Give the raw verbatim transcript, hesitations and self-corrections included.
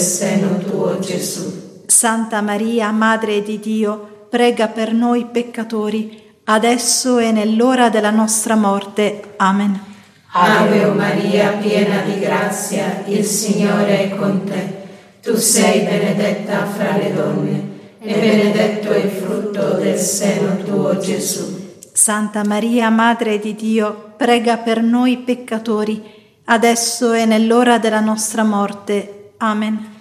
seno tuo, Gesù. Santa Maria, Madre di Dio, prega per noi peccatori, adesso e nell'ora della nostra morte. Amen. Ave Maria, piena di grazia, il Signore è con te. Tu sei benedetta fra le donne, e benedetto è il frutto del seno tuo, Gesù. Santa Maria, Madre di Dio, prega per noi peccatori, adesso e nell'ora della nostra morte. Amen.